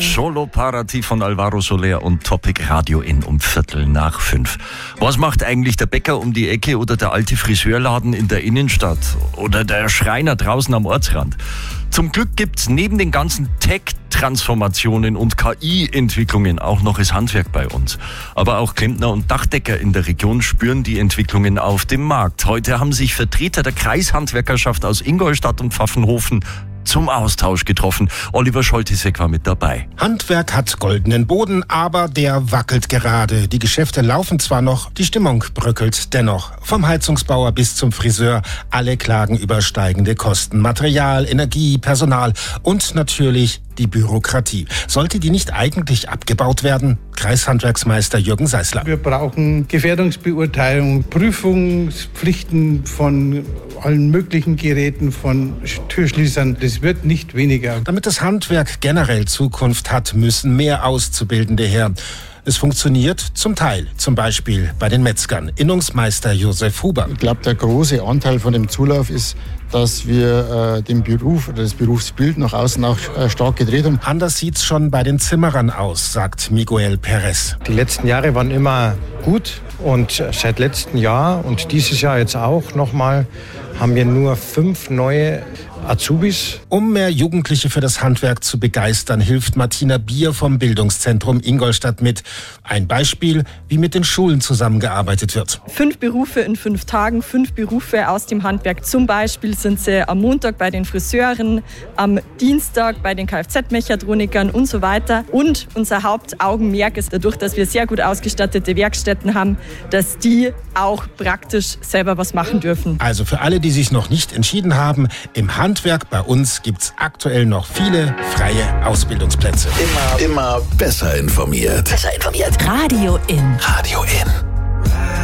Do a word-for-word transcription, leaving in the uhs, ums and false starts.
Choloparati von Alvaro Soler und Topic Radio in um Viertel nach fünf. Was macht eigentlich der Bäcker um die Ecke oder der alte Friseurladen in der Innenstadt oder der Schreiner draußen am Ortsrand? Zum Glück gibt's neben den ganzen Tech-Transformationen und K I-Entwicklungen auch noch das Handwerk bei uns. Aber auch Klempner und Dachdecker in der Region spüren die Entwicklungen auf dem Markt. Heute haben sich Vertreter der Kreishandwerkerschaft aus Ingolstadt und Pfaffenhofen zum Austausch getroffen. Oliver Scholtisek war mit dabei. Handwerk hat goldenen Boden, aber der wackelt gerade. Die Geschäfte laufen zwar noch, die Stimmung bröckelt dennoch. Vom Heizungsbauer bis zum Friseur, alle klagen über steigende Kosten. Material, Energie, Personal und natürlich die Bürokratie. Sollte die nicht eigentlich abgebaut werden? Kreishandwerksmeister Jürgen Seißler. Wir brauchen Gefährdungsbeurteilung, Prüfungspflichten von allen möglichen Geräten, von Türschließern. Das wird nicht weniger. Damit das Handwerk generell Zukunft hat, müssen mehr Auszubildende her. Es funktioniert zum Teil, zum Beispiel bei den Metzgern. Innungsmeister Josef Huber. Ich glaube, der große Anteil von dem Zulauf ist, dass wir äh, den Beruf oder das Berufsbild nach außen auch äh, stark gedreht haben. Anders sieht's schon bei den Zimmerern aus, sagt Miguel Perez. Die letzten Jahre waren immer gut und seit letztem Jahr und dieses Jahr jetzt auch nochmal haben wir nur fünf neue Azubis. Um mehr Jugendliche für das Handwerk zu begeistern, hilft Martina Bier vom Bildungszentrum Ingolstadt mit. Ein Beispiel, wie mit den Schulen zusammengearbeitet wird. Fünf Berufe in fünf Tagen, fünf Berufe aus dem Handwerk. Zum Beispiel sind sie am Montag bei den Friseuren, am Dienstag bei den Kfz-Mechatronikern und so weiter. Und unser Hauptaugenmerk ist dadurch, dass wir sehr gut ausgestattete Werkstätten haben, dass die auch praktisch selber was machen dürfen. Also für alle, die sich noch nicht entschieden haben, im Handwerk bei uns gibt's aktuell noch viele freie Ausbildungsplätze. Immer, immer besser informiert. Besser informiert. Radio in. Radio in.